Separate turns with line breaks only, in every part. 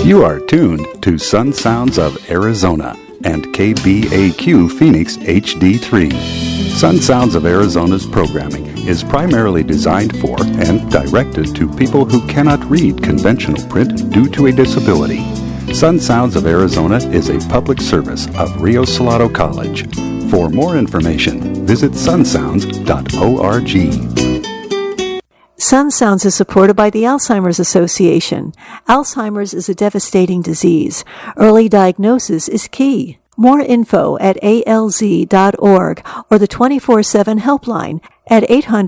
You are tuned to Sun Sounds of Arizona and KBAQ Phoenix HD3. Sun Sounds of Arizona's programming is primarily designed for and directed to people who cannot read conventional print due to a disability. Sun Sounds of Arizona is a public service of Rio Salado College. For more information, visit sunsounds.org.
Sun Sounds is supported by the Alzheimer's Association. Alzheimer's is a devastating disease. Early diagnosis is key. More info at alz.org or the 24/7 helpline at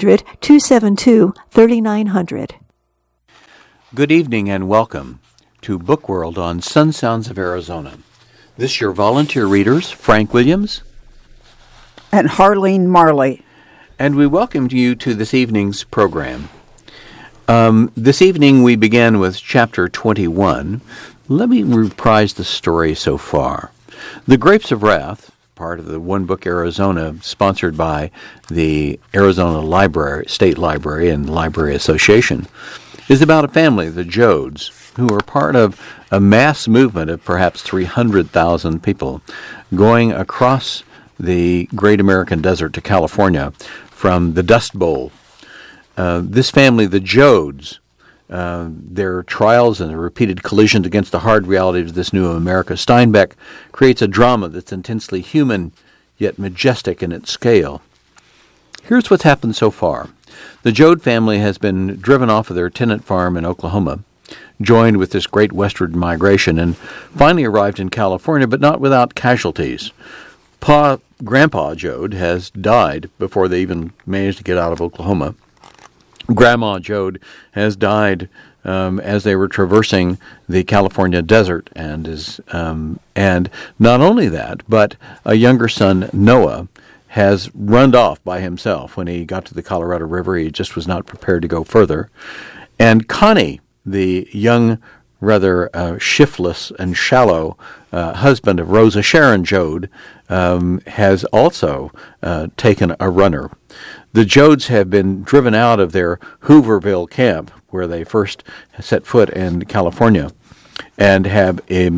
800-272-3900.
Good evening and welcome to Book World on Sun Sounds of Arizona. This is your volunteer readers, Frank Williams
and Harleen Marley.
And we welcome you to this evening's program. This evening we began with Chapter 21. Let me reprise the story so far. The Grapes of Wrath, part of the One Book Arizona, sponsored by the Arizona Library, State Library and Library Association, is about a family, the Joads, who are part of a mass movement of perhaps 300,000 people going across the Great American Desert to California from the Dust Bowl. This family, the Joads, their trials and the repeated collisions against the hard realities of this new America, Steinbeck creates a drama that's intensely human, yet majestic in its scale. Here's what's happened so far. The Joad family has been driven off of their tenant farm in Oklahoma, joined with this great westward migration, and finally arrived in California, but not without casualties. Grandpa Joad has died before they even managed to get out of Oklahoma. Grandma Joad has died as they were traversing the California desert, and not only that, but a younger son, Noah, has run off by himself. When he got to the Colorado River, he just was not prepared to go further. And Connie, the young, rather shiftless and shallow husband of Rosa Sharon Joad, has also taken a runner. The Joads have been driven out of their Hooverville camp, where they first set foot in California, and have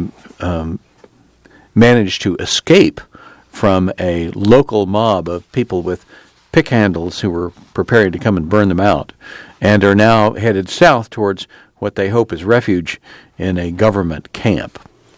managed to escape from a local mob of people with pick handles who were preparing to come and burn them out, and are now headed south towards what they hope is refuge in a government camp.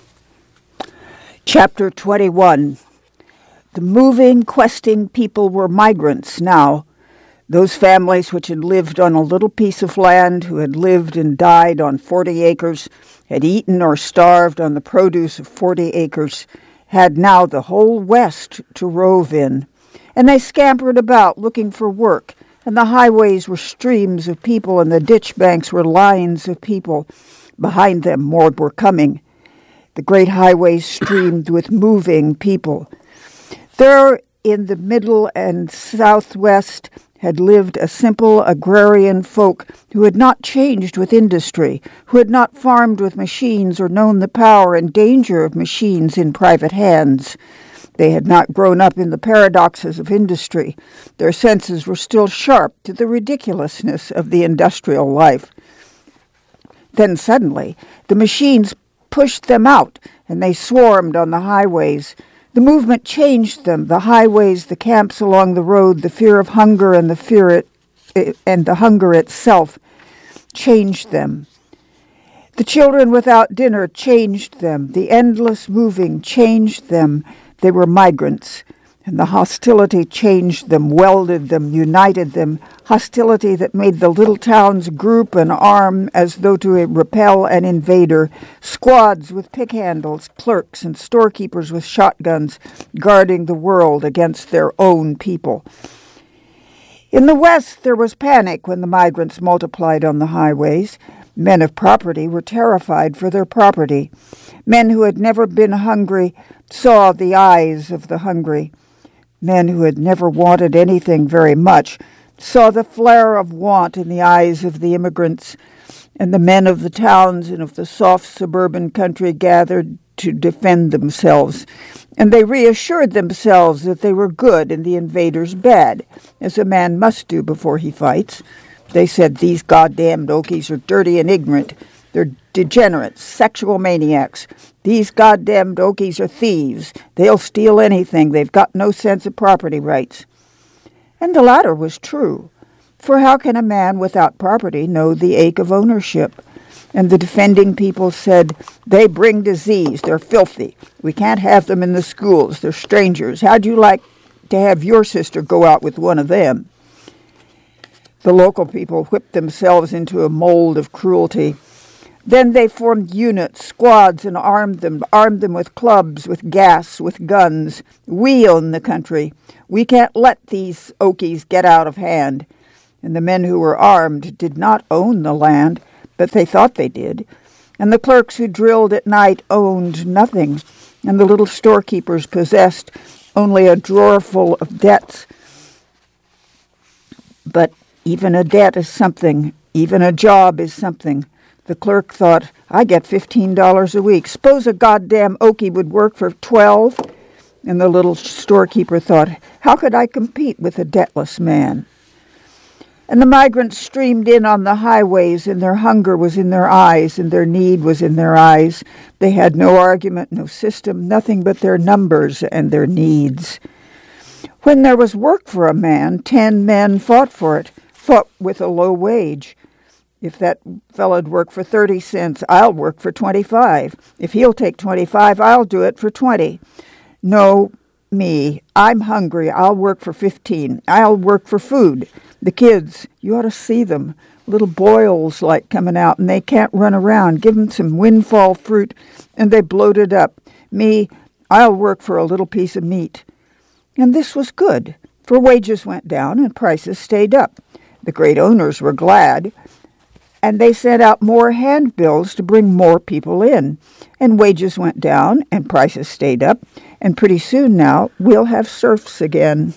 Chapter 21. The moving, questing people were migrants now. Those families which had lived on a little piece of land, who had lived and died on 40 acres, had eaten or starved on the produce of 40 acres, had now the whole West to rove in. And they scampered about looking for work, and the highways were streams of people, and the ditch banks were lines of people. Behind them more were coming. The great highways streamed with moving people. There in the middle and southwest had lived a simple agrarian folk who had not changed with industry, who had not farmed with machines or known the power and danger of machines in private hands. They had not grown up in the paradoxes of industry. Their senses were still sharp to the ridiculousness of the industrial life. Then suddenly the machines pushed them out, and they swarmed on the highways. The movement changed them, the highways, the camps along the road, the fear of hunger and the hunger itself changed them. The children without dinner changed them. The endless moving changed them. They were migrants, and the hostility changed them, welded them, united them, hostility that made the little towns group and arm as though to repel an invader, squads with pick handles, clerks and storekeepers with shotguns, guarding the world against their own people. In the West there was panic when the migrants multiplied on the highways. Men of property were terrified for their property. Men who had never been hungry saw the eyes of the hungry. Men who had never wanted anything very much saw the flare of want in the eyes of the immigrants, and the men of the towns and of the soft suburban country gathered to defend themselves, and they reassured themselves that they were good and the invaders bad, as a man must do before he fights. They said, "These goddamned Okies are dirty and ignorant. They're degenerates, sexual maniacs. These goddamned Okies are thieves. They'll steal anything. They've got no sense of property rights. And the latter was true. For how can a man without property know the ache of ownership? And the defending people said, they bring disease. They're filthy. We can't have them in the schools. They're strangers. How'd you like to have your sister go out with one of them? The local people whipped themselves into a mold of cruelty. Then they formed units, squads, and armed them with clubs, with gas, with guns. We own the country. We can't let these Okies get out of hand. And the men who were armed did not own the land, but they thought they did. And the clerks who drilled at night owned nothing, and the little storekeepers possessed only a drawer full of debts. But even a debt is something. Even a job is something. The clerk thought, I get $15 a week. Suppose a goddamn Okie would work for $12? And the little storekeeper thought, how could I compete with a debtless man? And the migrants streamed in on the highways, and their hunger was in their eyes, and their need was in their eyes. They had no argument, no system, nothing but their numbers and their needs. When there was work for a man, 10 men fought for it, fought with a low wage. If that fellow'd work for 30 cents, I'll work for 25. If he'll take 25, I'll do it for 20. No, me. I'm hungry. I'll work for 15. I'll work for food. The kids, you ought to see them. Little boils like coming out, and they can't run around. Give them some windfall fruit, and they bloat it up. Me, I'll work for a little piece of meat. And this was good, for wages went down and prices stayed up. The great owners were glad, and they sent out more handbills to bring more people in. And wages went down, and prices stayed up, and pretty soon now we'll have serfs again.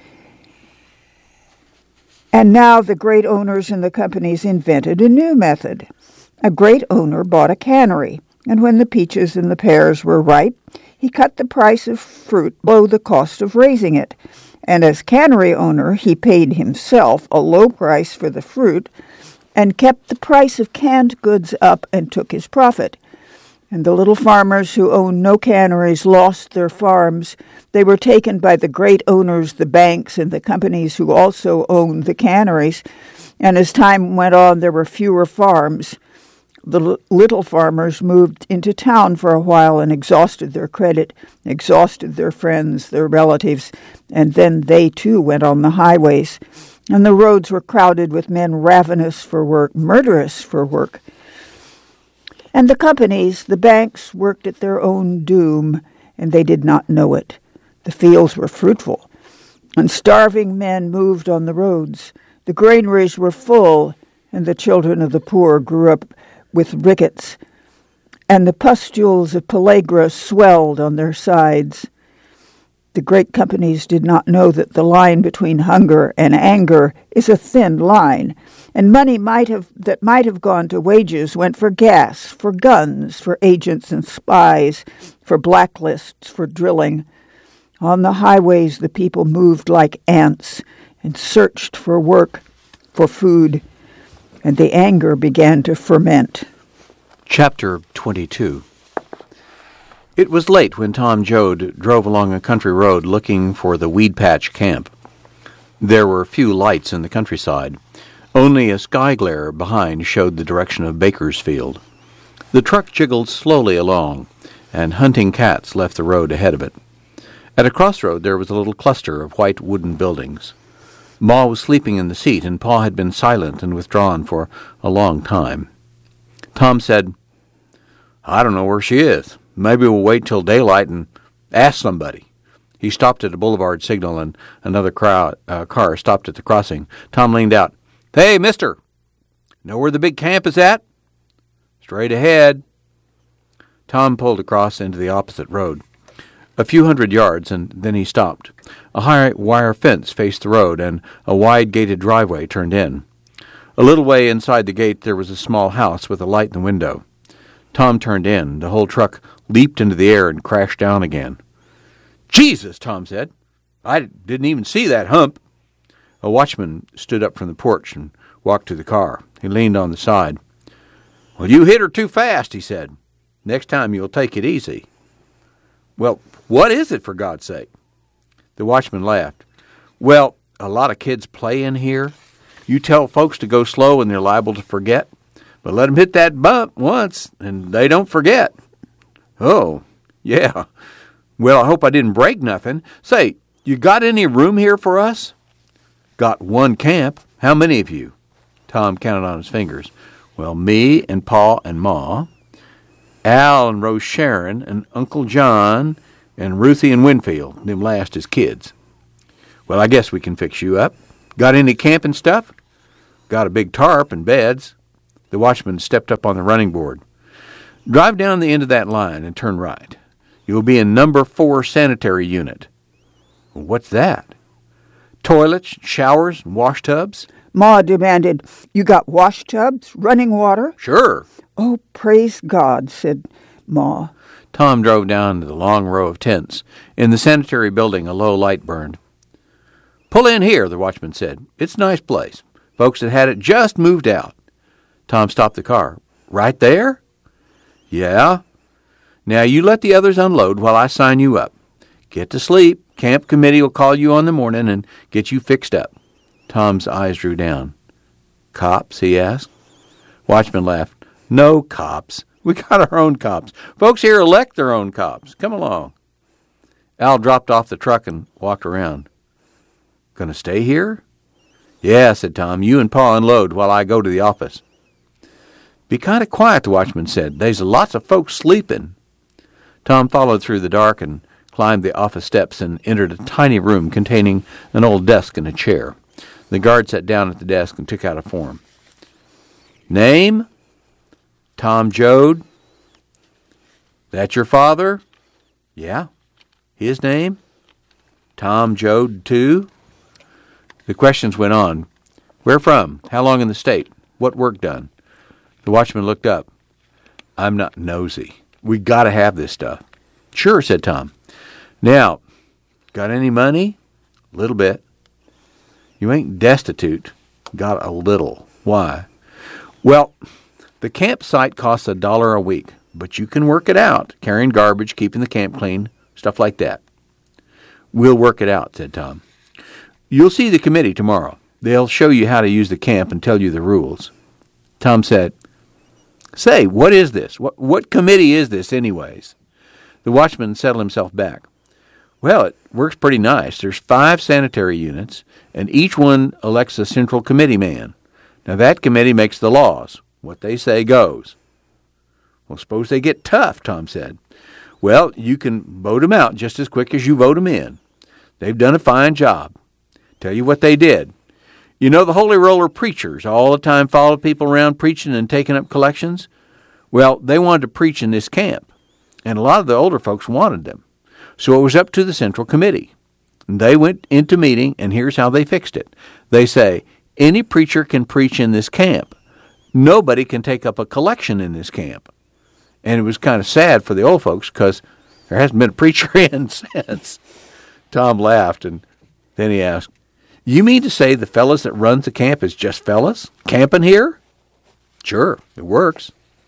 And now the great owners and the companies invented a new method. A great owner bought a cannery, and when the peaches and the pears were ripe, he cut the price of fruit below the cost of raising it. And as cannery owner, he paid himself a low price for the fruit and kept the price of canned goods up and took his profit. And the little farmers who owned no canneries lost their farms. They were taken by the great owners, the banks, and the companies who also owned the canneries. And as time went on, there were fewer farms. The little farmers moved into town for a while and exhausted their credit, exhausted their friends, their relatives, and then they too went on the highways. And the roads were crowded with men ravenous for work, murderous for work. And the companies, the banks, worked at their own doom, and they did not know it. The fields were fruitful, and starving men moved on the roads. The granaries were full, and the children of the poor grew up with rickets, and the pustules of pellagra swelled on their sides. The great companies did not know that the line between hunger and anger is a thin line, and money that might have gone to wages went for gas, for guns, for agents and spies, for blacklists, for drilling. On the highways the people moved like ants and searched for work, for food, and the anger began to ferment.
Chapter 22. It was late when Tom Joad drove along a country road looking for the Weed Patch camp. There were few lights in the countryside. Only a sky glare behind showed the direction of Bakersfield. The truck jiggled slowly along, and hunting cats left the road ahead of it. At a crossroad there was a little cluster of white wooden buildings. Ma was sleeping in the seat, and Pa had been silent and withdrawn for a long time. Tom said, "I don't know where she is. Maybe we'll wait till daylight and ask somebody." He stopped at a boulevard signal, and another car stopped at the crossing. Tom leaned out. "Hey, mister, know where the big camp is at?" "Straight ahead." Tom pulled across into the opposite road. A few hundred yards, and then he stopped. A high wire fence faced the road, and a wide gated driveway turned in. A little way inside the gate there was a small house with a light in the window. Tom turned in. The whole truck leaped into the air and crashed down again. "Jesus," Tom said. "I didn't even see that hump." A watchman stood up from the porch and walked to the car. He leaned on the side. Well, you hit her too fast, he said. Next time you'll take it easy. Well, what is it, for God's sake? The watchman laughed. Well, a lot of kids play in here. You tell folks to go slow and they're liable to forget. But let them hit that bump once and they don't forget. Oh, yeah. Well, I hope I didn't break nothing. Say, you got any room here for us? Got one camp. How many of you? Tom counted on his fingers. Well, me and Pa and Ma, Al and Rose Sharon, and Uncle John, and Ruthie and Winfield. Them last is kids. Well, I guess we can fix you up. Got any camping stuff? Got a big tarp and beds. The watchman stepped up on the running board. Drive down the end of that line and turn right. You'll be in number 4 sanitary unit. Well, what's that? Toilets, showers, and wash tubs?
Ma demanded, you got wash tubs, running water?
Sure.
Oh, praise God, said Ma.
Tom drove down to the long row of tents. In the sanitary building, a low light burned. Pull in here, the watchman said. It's a nice place. Folks that had it just moved out. Tom stopped the car. Right there? Yeah. Now you let the others unload while I sign you up. Get to sleep. Camp committee will call you on the morning and get you fixed up. Tom's eyes drew down. Cops, he asked. Watchman laughed. No cops. We got our own cops. Folks here elect their own cops. Come along. Al dropped off the truck and walked around. Gonna stay here? Yeah, said Tom. You and Pa unload while I go to the office. Be kind of quiet, the watchman said. There's lots of folks sleeping. Tom followed through the dark and climbed the office steps and entered a tiny room containing an old desk and a chair. The guard sat down at the desk and took out a form. Name? Tom Joad. That your father? Yeah. His name? Tom Joad, too? The questions went on. Where from? How long in the state? What work done? The watchman looked up. I'm not nosy. We got to have this stuff. Sure, said Tom. Now, got any money? A little bit. You ain't destitute. Got a little. Why? Well, the campsite costs $1 a week, but you can work it out, carrying garbage, keeping the camp clean, stuff like that. We'll work it out, said Tom. You'll see the committee tomorrow. They'll show you how to use the camp and tell you the rules. Tom said, Say, what is this? What committee is this anyways? The watchman settled himself back. Well, it works pretty nice. There's 5 sanitary units, and each one elects a central committee man. Now, that committee makes the laws. What they say goes. Well, suppose they get tough, Tom said. Well, you can vote them out just as quick as you vote them in. They've done a fine job. Tell you what they did. You know the Holy Roller preachers all the time followed people around preaching and taking up collections? Well, they wanted to preach in this camp, and a lot of the older folks wanted them. So it was up to the Central Committee. They went into meeting, and here's how they fixed it. They say, any preacher can preach in this camp. Nobody can take up a collection in this camp. And it was kind of sad for the old folks because there hasn't been a preacher in since. Tom laughed, and then he asked, you mean to say the fellas that runs the camp is just fellas? Camping here? Sure, it works.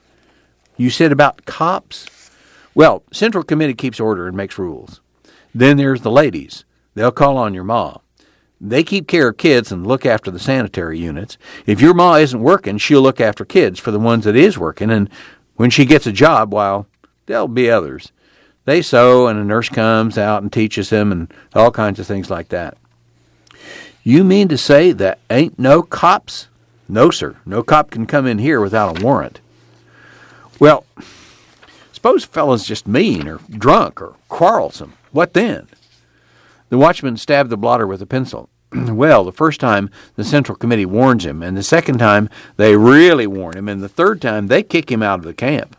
You said about cops? Well, Central Committee keeps order and makes rules. Then there's the ladies. They'll call on your ma. They keep care of kids and look after the sanitary units. If your ma isn't working, she'll look after kids for the ones that is working, and when she gets a job, well, there'll be others. They sew, and a nurse comes out and teaches them, and all kinds of things like that. You mean to say that ain't no cops? No, sir. No cop can come in here without a warrant. Well, suppose fellas just mean or drunk or quarrelsome. What then? The watchman stabbed the blotter with a pencil. Well, the first time the Central Committee warns him, and the second time they really warn him, and the third time they kick him out of the camp.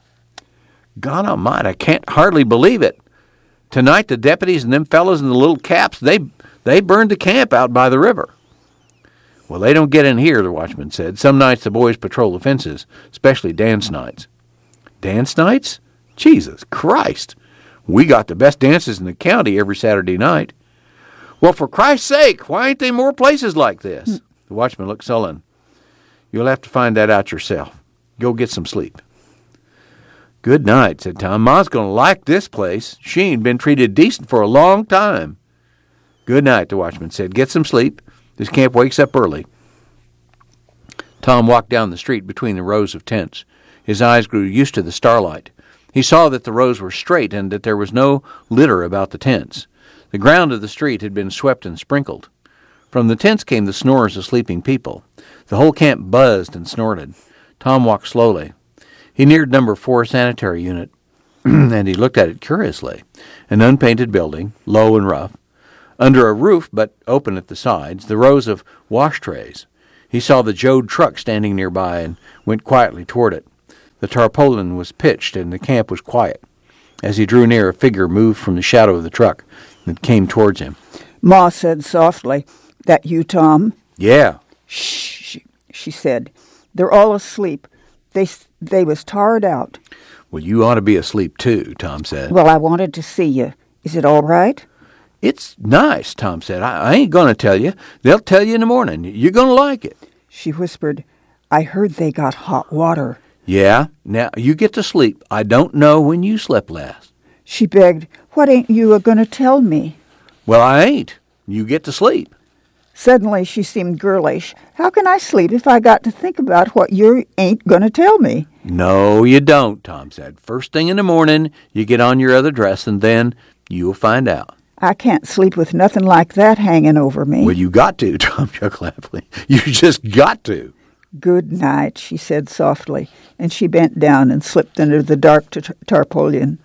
God almighty, I can't hardly believe it. Tonight the deputies and them fellas in the little caps, they burned the camp out by the river. Well, they don't get in here, the watchman said. Some nights the boys patrol the fences, especially dance nights. Dance nights? Jesus Christ. We got the best dances in the county every Saturday night. Well, for Christ's sake, why ain't there more places like this? The watchman looked sullen. You'll have to find that out yourself. Go get some sleep." "Good night," said Tom. "Ma's going to like this place. She ain't been treated decent for a long time." "Good night," the watchman said. "Get some sleep. This camp wakes up early." Tom walked down the street between the rows of tents. His eyes grew used to the starlight. He saw that the rows were straight and that there was no litter about the tents. The ground of the street had been swept and sprinkled. From the tents came the snores of sleeping people. The whole camp buzzed and snorted. Tom walked slowly. He neared number 4 sanitary unit, and he looked at it curiously. An unpainted building, low and rough. Under a roof, but open at the sides, the rows of wash trays. He saw the Jode truck standing nearby and went quietly toward it. The tarpaulin was pitched, and the camp was quiet. As he drew near, a figure moved from the shadow of the truck and came towards him.
Ma said softly, "That you, Tom?"
"Yeah."
"Shh," she said. "They're all asleep. They was tired out."
"Well, you ought to be asleep, too," Tom said.
"Well, I wanted to see you. Is it all right?"
"It's nice," Tom said. I ain't going to tell you. They'll tell you in the morning. You're going to like it."
She whispered, "I heard they got hot water."
"Yeah. Now, you get to sleep. I don't know when you slept last."
She begged, "What ain't you a-going to tell me?"
"Well, I ain't. You get to sleep."
Suddenly she seemed girlish. "How can I sleep if I got to think about what you ain't going to tell me?"
"No, you don't," Tom said. "First thing in the morning, you get on your other dress, and then you'll find out."
"I can't sleep with nothing like that hanging over me."
"Well, you got to," Tom chuckled happily. "You just got to."
"Good night," she said softly, and she bent down and slipped under the dark tarpaulin.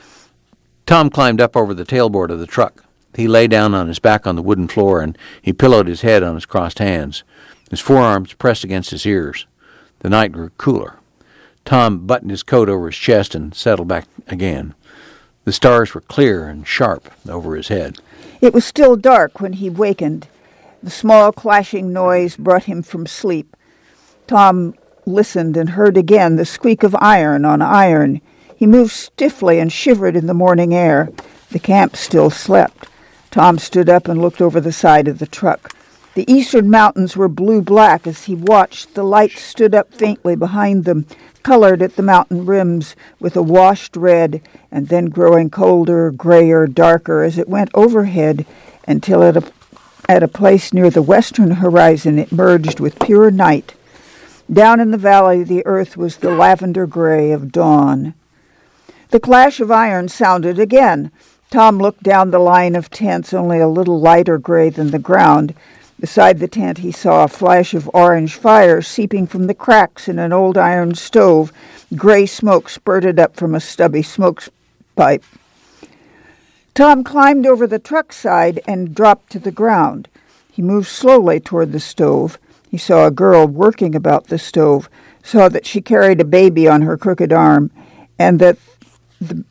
Tom climbed up over the tailboard of the truck. He lay down on his back on the wooden floor, and he pillowed his head on his crossed hands. His forearms pressed against his ears. The night grew cooler. Tom buttoned his coat over his chest and settled back again. The stars were clear and sharp over his head.
It was still dark when he wakened. The small clashing noise brought him from sleep. Tom listened and heard again the squeak of iron on iron. He moved stiffly and shivered in the morning air. The camp still slept. Tom stood up and looked over the side of the truck. The eastern mountains were blue-black as he watched. The light stood up faintly behind them, colored at the mountain rims with a washed red, and then growing colder, grayer, darker as it went overhead until at a place near the western horizon it merged with pure night. Down in the valley the earth was the lavender gray of dawn. The clash of iron sounded again. Tom looked down the line of tents, only a little lighter gray than the ground. Beside the tent he saw a flash of orange fire seeping from the cracks in an old iron stove. Gray smoke spurted up from a stubby smoke pipe. Tom climbed over the truck side and dropped to the ground. He moved slowly toward the stove. He saw a girl working about the stove, saw that she carried a baby on her crooked arm, and that the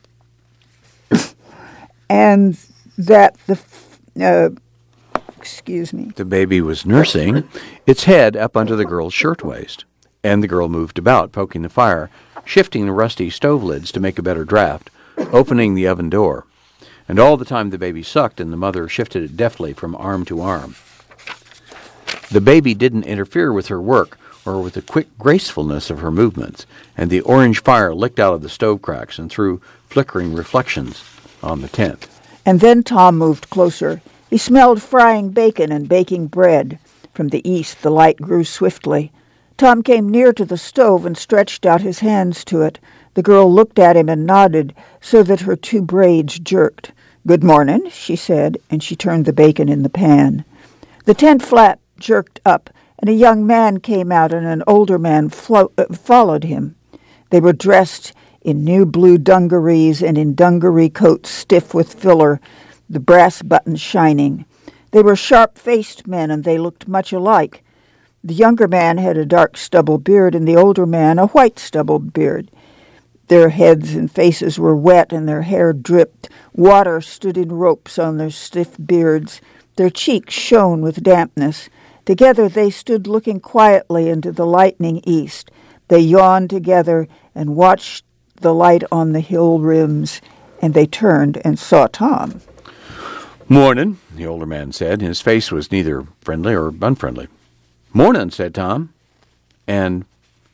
baby was nursing its head up under the girl's shirtwaist, and the girl moved about, poking the fire, shifting the rusty stove lids to make a better draft, opening the oven door. And all the time the baby sucked, and the mother shifted it deftly from arm to arm. The baby didn't interfere with her work or with the quick gracefulness of her movements, and the orange fire licked out of the stove cracks and threw flickering reflections on the tent.
And then Tom moved closer. He smelled frying bacon and baking bread. From the east the light grew swiftly. Tom came near to the stove and stretched out his hands to it. The girl looked at him and nodded so that her two braids jerked. "Good morning," she said, and she turned the bacon in the pan. The tent flap jerked up, and a young man came out, and an older man followed him. They were dressed in new blue dungarees and in dungaree coats stiff with filler, the brass buttons shining. They were sharp-faced men, and they looked much alike. The younger man had a dark stubble beard, and the older man a white stubble beard. Their heads and faces were wet, and their hair dripped. Water stood in ropes on their stiff beards. Their cheeks shone with dampness. Together they stood looking quietly into the lightening east. They yawned together and watched the light on the hill rims, and they turned and saw Tom.
"Morning," the older man said. His face was neither friendly or unfriendly. "Morning," said Tom. And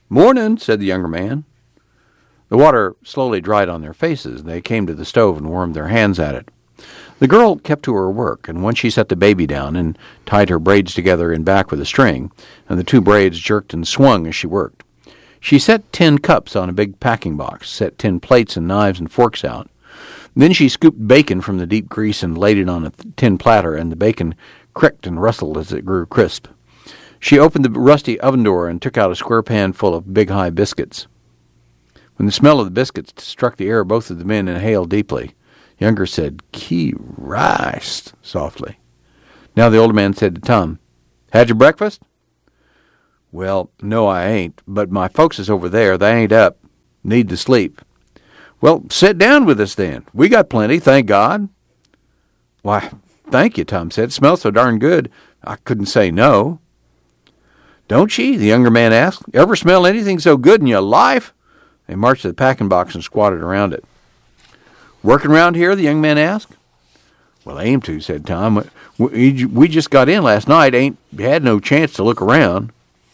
"Morning," said the younger man. The water slowly dried on their faces. They came to the stove and warmed their hands at it. The girl kept to her work, and once she set the baby down and tied her braids together in back with a string, and the two braids jerked and swung as she worked. She set 10 cups on a big packing box, set 10 plates and knives and forks out. Then she scooped bacon from the deep grease and laid it on a tin platter, and the bacon cricked and rustled as it grew crisp. She opened the rusty oven door and took out a square pan full of Big High biscuits. When the smell of the biscuits struck the air, both of the men inhaled deeply. Younger said, "Key rice," softly. Now the older man said to Tom, "Had your breakfast?" "Well, no, I ain't, but my folks is over there. They ain't up. Need to sleep." "Well, sit down with us then. We got plenty, thank God." "Why, thank you," Tom said. "Smells so darn good, I couldn't say no." "Don't ye?" the younger man asked. "Ever smell anything so good in your life?" They marched to the packing box and squatted around it. "Working around here?" the young man asked. "Well, aim to," said Tom. We just got in last night. Ain't had no chance to look around."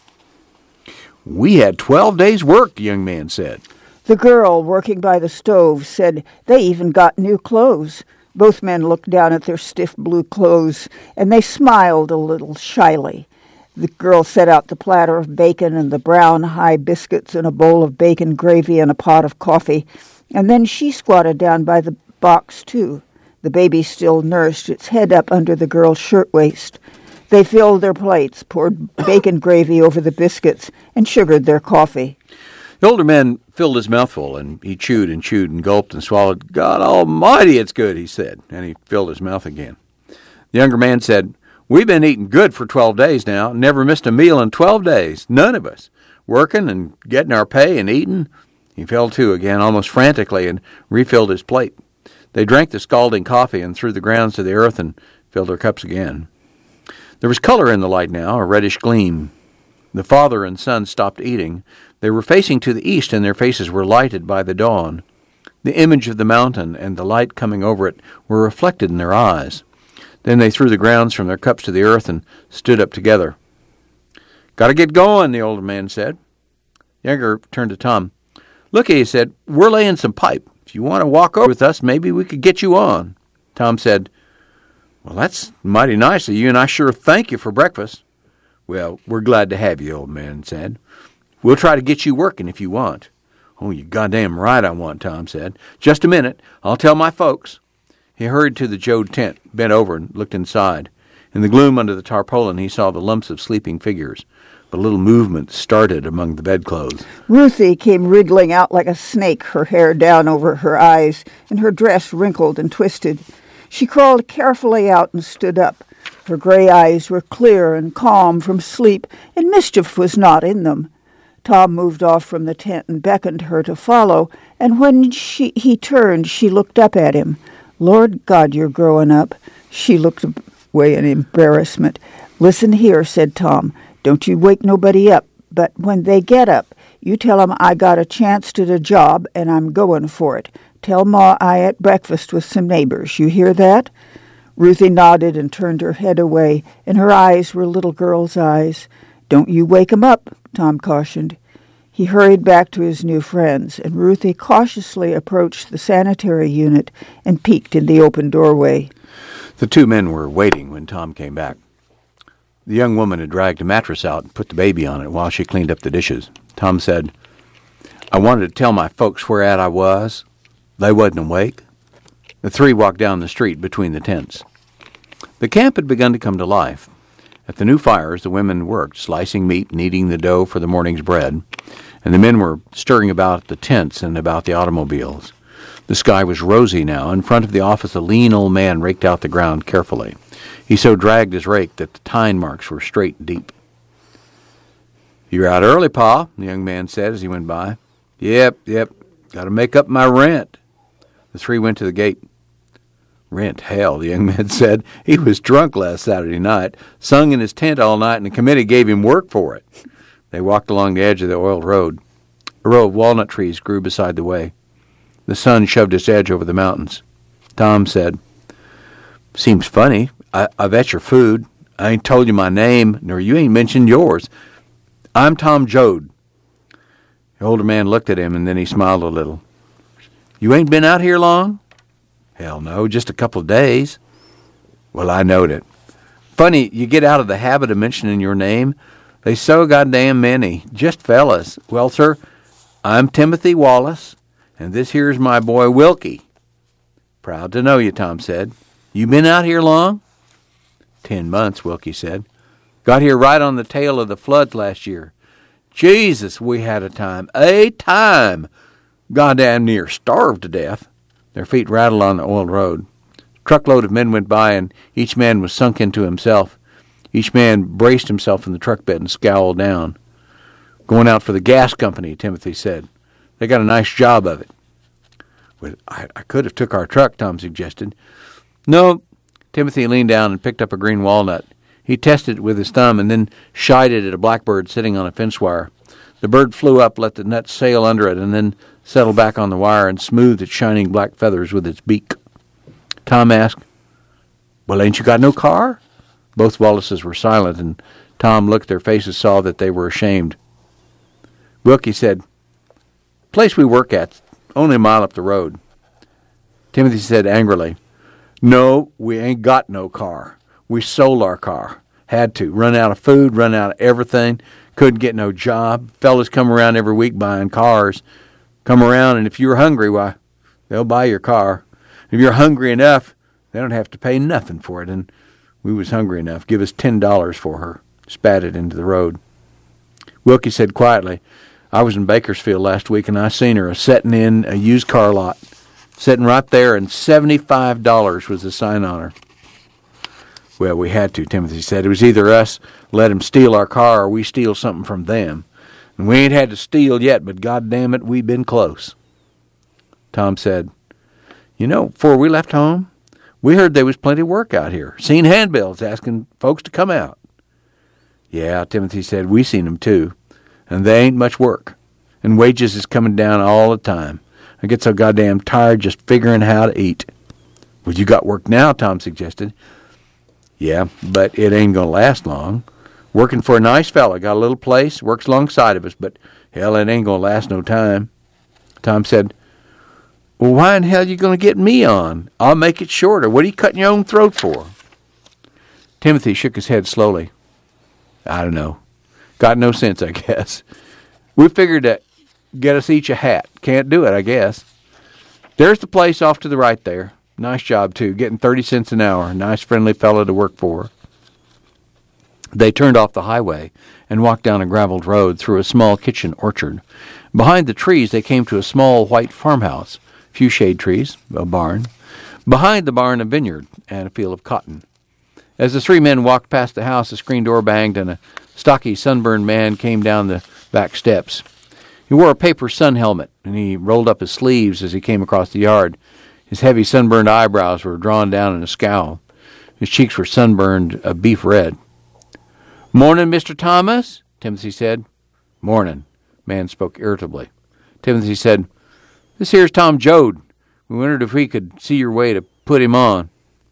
"We had 12 days' work," the young man said.
The girl working by the stove said they even got new clothes. Both men looked down at their stiff blue clothes, and they smiled a little shyly. The girl set out the platter of bacon and the brown high biscuits and a bowl of bacon gravy and a pot of coffee, and then she squatted down by the box, too. The baby still nursed its head up under the girl's shirtwaist. They filled their plates, poured bacon gravy over the biscuits, and sugared their coffee.
The older man filled his mouthful, and he chewed and gulped and swallowed. "God almighty, it's good," he said, and he filled his mouth again. The younger man said, "We've been eating good for 12 days now. Never missed a meal in 12 days. None of us. Working and getting our pay and eating." He fell to again, almost frantically, and refilled his plate. They drank the scalding coffee and threw the grounds to the earth and filled their cups again. There was color in the light now, a reddish gleam. The father and son stopped eating. They were facing to the east, and their faces were lighted by the dawn. The image of the mountain and the light coming over it were reflected in their eyes. Then they threw the grounds from their cups to the earth and stood up together. "Got to get going," the older man said. Younger turned to Tom. "Looky," he said, "we're laying some pipe. If you want to walk over with us, maybe we could get you on." Tom said, "Well, that's mighty nice of you, and I sure thank you for breakfast." "Well, we're glad to have you," the old man said. "We'll try to get you working if you want." "Oh, you goddamn right I want," Tom said. "Just a minute. I'll tell my folks." He hurried to the Jode tent, bent over, and looked inside. In the gloom under the tarpaulin, he saw the lumps of sleeping figures. But a little movement started among the bedclothes.
Ruthie came wriggling out like a snake, her hair down over her eyes, and her dress wrinkled and twisted. She crawled carefully out and stood up. Her gray eyes were clear and calm from sleep, and mischief was not in them. Tom moved off from the tent and beckoned her to follow, and when he turned, she looked up at him. "Lord God, you're growing up." She looked away in embarrassment. "Listen here," said Tom. "Don't you wake nobody up, but when they get up, you tell 'em I got a chance to the job and I'm going for it. Tell Ma I at breakfast with some neighbors. You hear that?" Ruthie nodded and turned her head away, and her eyes were little girl's eyes. "Don't you wake 'em up," Tom cautioned. He hurried back to his new friends, and Ruthie cautiously approached the sanitary unit and peeked in the open doorway.
The two men were waiting when Tom came back. The young woman had dragged a mattress out and put the baby on it while she cleaned up the dishes. Tom said, "I wanted to tell my folks where I was. They wasn't awake." The three walked down the street between the tents. The camp had begun to come to life. At the new fires, the women worked, slicing meat and kneading the dough for the morning's bread, and the men were stirring about the tents and about the automobiles. The sky was rosy now. In front of the office, a lean old man raked out the ground carefully. He so dragged his rake that the tine marks were straight and deep. "You're out early, Pa," the young man said as he went by. Yep. Got to make up my rent." The three went to the gate. "Rent, hell," the young man said. "He was drunk last Saturday night, sung in his tent all night, and the committee gave him work for it." They walked along the edge of the oiled road. A row of walnut trees grew beside the way. The sun shoved its edge over the mountains. Tom said, "Seems funny. I've ate your food. I ain't told you my name, nor you ain't mentioned yours. I'm Tom Jode." The older man looked at him, and then he smiled a little. You ain't been out here long? Hell no, just a couple of days. Well, I knowed it. Funny, you get out of the habit of mentioning your name. They so goddamn many. Just fellas. Well, sir, I'm Timothy Wallace, and this here's my boy Wilkie. Proud to know you, Tom said. You been out here long? 10 months, Wilkie said. Got here right on the tail of the floods last year. Jesus, we had a time. A time! Goddamn near starved to death. Their feet rattled on the oiled road. A truckload of men went by, and each man was sunk into himself. Each man braced himself in the truck bed and scowled down. Going out for the gas company, Timothy said. They got a nice job of it. Well, I could have took our truck, Tom suggested. No. Timothy leaned down and picked up a green walnut. He tested it with his thumb and then shied it at a blackbird sitting on a fence wire. The bird flew up, let the nut sail under it, and then settled back on the wire and smoothed its shining black feathers with its beak. Tom asked, Well, ain't you got no car? Both Wallaces were silent, and Tom looked at their faces, saw that they were ashamed. Wilkie said, Place we work at's only a mile up the road. Timothy said angrily, No, we ain't got no car. We sold our car. Had to. Run out of food, run out of everything. Couldn't get no job. Fellas come around every week buying cars. Come around, and if you're hungry, why, they'll buy your car. If you're hungry enough, they don't have to pay nothing for it. And we was hungry enough. Give us $10 for her. Spat it into the road. Wilkie said quietly, I was in Bakersfield last week, and I seen her setting in a used car lot. Sitting right there, and $75 was the sign on her. Well, we had to, Timothy said. It was either us let them steal our car or we steal something from them. And we ain't had to steal yet, but goddamn it, we've been close. Tom said, You know, before we left home, we heard there was plenty of work out here. Seen handbills asking folks to come out. Yeah, Timothy said, we seen them too. And they ain't much work. And wages is coming down all the time. I get so goddamn tired just figuring how to eat. Well, you got work now, Tom suggested. Yeah, but it ain't going to last long. Working for a nice fella, got a little place, works alongside of us, but hell, it ain't going to last no time. Tom said, Well, why in hell you going to get me on? I'll make it shorter. What are you cutting your own throat for? Timothy shook his head slowly. I don't know. Got no sense, I guess. We figured to get us each a hat. Can't do it, I guess. There's the place off to the right there. Nice job, too. Getting 30 cents an hour. Nice, friendly fellow to work for. They turned off the highway and walked down a graveled road through a small kitchen orchard. Behind the trees, they came to a small white farmhouse. A few shade trees, a barn. Behind the barn, a vineyard and a field of cotton. As the three men walked past the house, the screen door banged and a stocky, sunburned man came down the back steps. He wore a paper sun helmet, and he rolled up his sleeves as he came across the yard. His heavy, sunburned eyebrows were drawn down in a scowl. His cheeks were sunburned a beef red. "Morning, Mr. Thomas," Timothy said. "Morning." Man spoke irritably. Timothy said, "This here's Tom Joad. We wondered if we could see your way to put him on."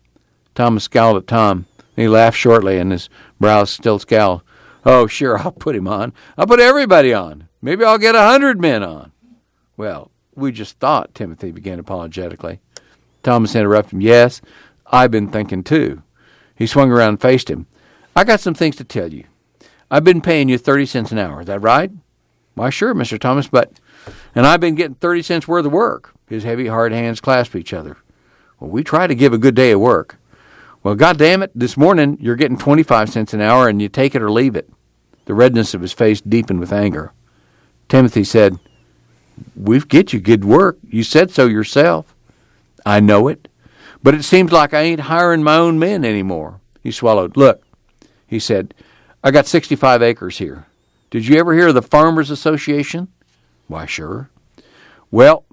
Thomas scowled at Tom. He laughed shortly, and his brows still scowled. "Oh, sure, I'll put him on. I'll put everybody on. Maybe I'll get 100 men on." "Well, we just thought," Timothy began apologetically. Thomas interrupted him. "Yes, I've been thinking too." He swung around and faced him. "I got some things to tell you. I've been paying you 30 cents an hour. Is that right?" "Why, sure, Mr. Thomas, but..." "And I've been getting 30 cents worth of work." His heavy, hard hands clasped each other. "Well, we try to give a good day of work." "Well, goddamn it, this morning you're getting 25 cents an hour, and you take it or leave it." The redness of his face deepened with anger. Timothy said, "We get you good work. You said so yourself." "I know it, but it seems like I ain't hiring my own men anymore." He swallowed. "Look," he said, "I got 65 acres here. Did you ever hear of the Farmers Association?" "Why, sure." "Well,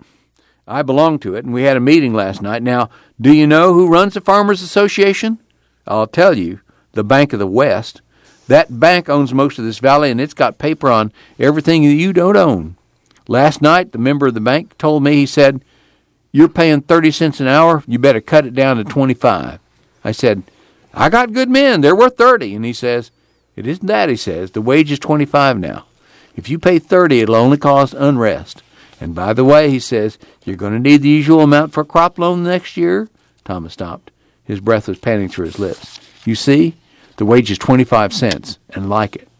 I belong to it, and we had a meeting last night. Now, do you know who runs the Farmers Association?" "I'll tell you, the Bank of the West. That bank owns most of this valley, and it's got paper on everything that you don't own. Last night, the member of the bank told me, he said, 'You're paying 30 cents an hour. You better cut it down to 25. I said, "I got good men. They're worth 30. And he says, "It isn't that," he says. "The wage is 25 now. If you pay $30, it'll only cause unrest. And by the way, he says, you're going to need the usual amount for a crop loan next year. Thomas stopped. His breath was panting through his lips. You see, the wage is 25 cents, and like it.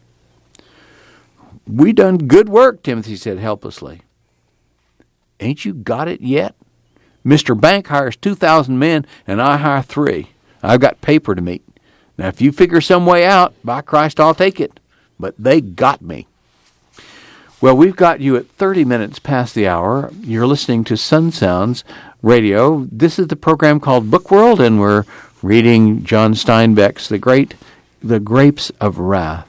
We done good work, Timothy said helplessly. Ain't you got it yet? Mr. Bank hires 2,000 men, and I hire 3. I've got paper to meet. Now, if you figure some way out, by Christ, I'll take it. But they got me. Well, we've got you at 30 minutes past the hour. You're listening to Sun Sounds Radio. This is the program called Book World, and we're reading John Steinbeck's The Grapes of Wrath.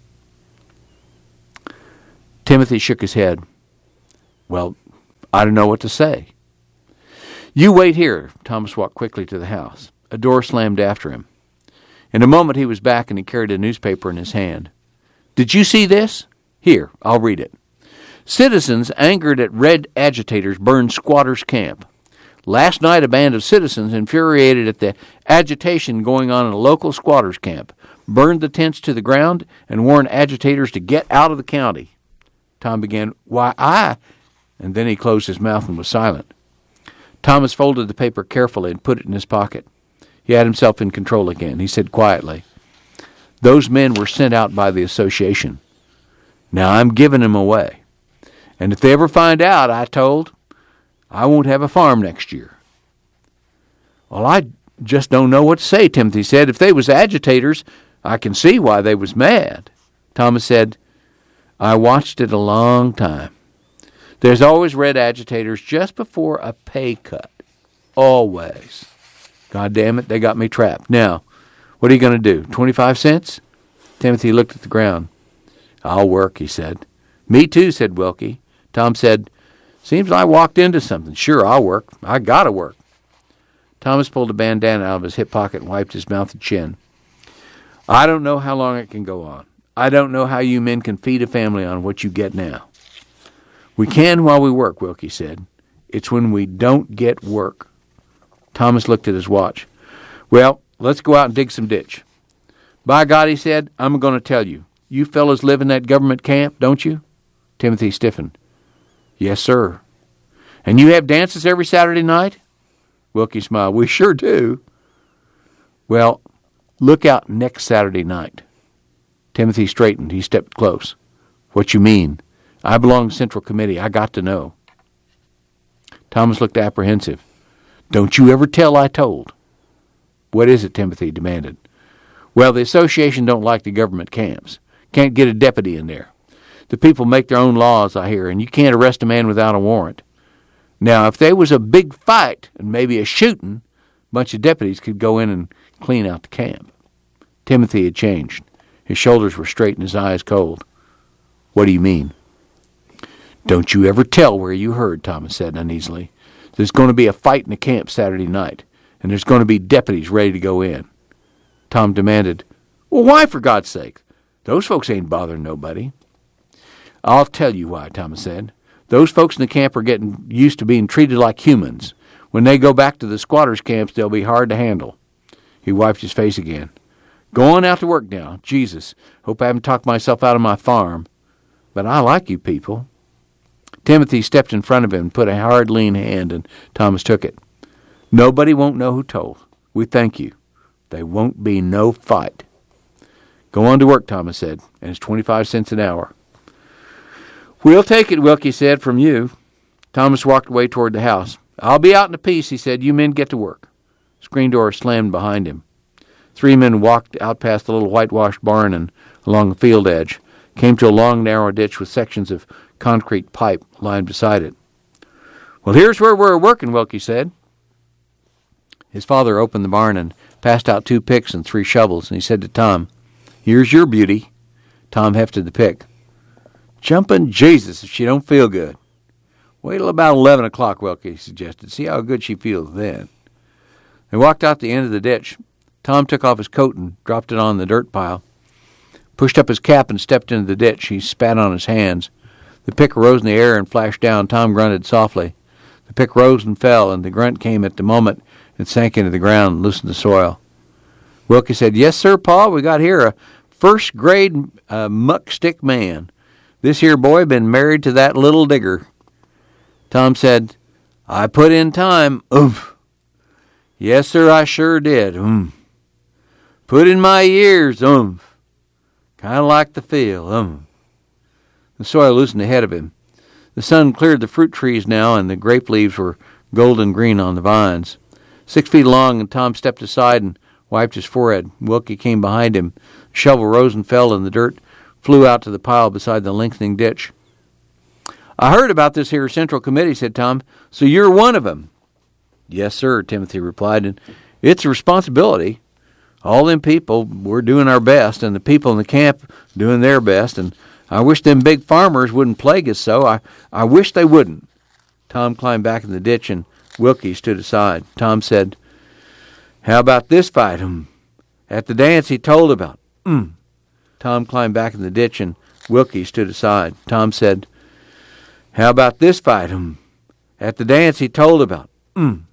Timothy shook his head. Well, I don't know what to say. You wait here. Thomas walked quickly to the house. A door slammed after him. In a moment he was back and he carried a newspaper in his hand. Did you see this? Here, I'll read it. Citizens angered at red agitators burned squatters' camp. Last night a band of citizens, infuriated at the agitation going on in a local squatters' camp, burned the tents to the ground and warned agitators to get out of the county. Tom began, and then he closed his mouth and was silent. Thomas folded the paper carefully and put it in his pocket. He had himself in control again. He said quietly, those men were sent out by the association. Now I'm giving them away. And if they ever find out, I won't have a farm next year. Well, I just don't know what to say, Timothy said. If they was agitators, I can see why they was mad. Thomas said, I watched it a long time. There's always red agitators just before a pay cut. Always. God damn it, they got me trapped. Now, what are you going to do, 25 cents? Timothy looked at the ground. I'll work, he said. Me too, said Wilkie. Tom said, seems I walked into something. Sure, I'll work. I got to work. Thomas pulled a bandana out of his hip pocket and wiped his mouth and chin. I don't know how long it can go on. I don't know how you men can feed a family on what you get now. We can while we work, Wilkie said. It's when we don't get work. Thomas looked at his watch. Well, let's go out and dig some ditch. By God, he said, I'm going to tell you. You fellas live in that government camp, don't you? Timothy stiffened. Yes, sir. And you have dances every Saturday night? Wilkie smiled. We sure do. Well, look out next Saturday night. Timothy straightened. He stepped close. What you mean? I belong to Central Committee. I got to know. Thomas looked apprehensive. Don't you ever tell I told. What is it? Timothy demanded. Well, the association don't like the government camps. Can't get a deputy in there. The people make their own laws, I hear, and you can't arrest a man without a warrant. Now, if there was a big fight and maybe a shooting, a bunch of deputies could go in and clean out the camp. Timothy had changed. His shoulders were straight and his eyes cold. What do you mean? Don't you ever tell where you heard, Thomas said uneasily. There's going to be a fight in the camp Saturday night, and there's going to be deputies ready to go in. Tom demanded, well, why, for God's sake? Those folks ain't bothering nobody. I'll tell you why, Thomas said. Those folks in the camp are getting used to being treated like humans. When they go back to the squatters' camps, they'll be hard to handle. He wiped his face again. Go on out to work now. Jesus, hope I haven't talked myself out of my farm. But I like you people. Timothy stepped in front of him and put a hard, lean hand, and Thomas took it. Nobody won't know who told. We thank you. There won't be no fight. Go on to work, Thomas said, and it's 25 cents an hour. We'll take it, Wilkie said, from you. Thomas walked away toward the house. I'll be out in a piece, he said. You men get to work. Screen door slammed behind him. 3 men walked out past the little whitewashed barn and along the field edge, came to a long, narrow ditch with sections of concrete pipe lined beside it. Well, here's where we're working, Wilkie said. His father opened the barn and passed out 2 picks and 3 shovels, and he said to Tom, here's your beauty. Tom hefted the pick. Jumping Jesus if she don't feel good. Wait till about 11 o'clock, Wilkie suggested. See how good she feels then. They walked out the end of the ditch. Tom took off his coat and dropped it on the dirt pile, pushed up his cap and stepped into the ditch. He spat on his hands. The pick rose in the air and flashed down. Tom grunted softly. The pick rose and fell, and the grunt came at the moment it sank into the ground and loosened the soil. Wilkie said, yes, sir, Pa, we got here a first-grade muck stick man. This here boy been married to that little digger." Tom said, "I put in time. Oomph. Yes, sir, I sure did. Put in my years. Oomph. Kind of like the field. The soil loosened ahead of him. The sun cleared the fruit trees now, and the grape leaves were golden green on the vines. 6 feet long, and Tom stepped aside and wiped his forehead. Wilkie came behind him. The shovel rose and fell, and the dirt flew out to the pile beside the lengthening ditch. "I heard about this here Central Committee," said Tom. "So you're one of them?" "Yes, sir," Timothy replied, "and it's a responsibility. All them people, we're doing our best, and the people in the camp doing their best, and I wish them big farmers wouldn't plague us so. I wish they wouldn't." Tom climbed back in the ditch, and Wilkie stood aside. Tom said, "How about this fight? At the dance he told about." Tom climbed back in the ditch, and Wilkie stood aside. Tom said, "How about this fight? At the dance he told about."